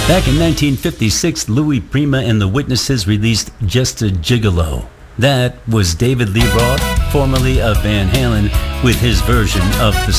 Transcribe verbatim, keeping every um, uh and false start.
Back in nineteen fifty-six, Louis Prima and the Witnesses released Just a Gigolo. That was David Lee Roth, formerly of Van Halen, with his version of the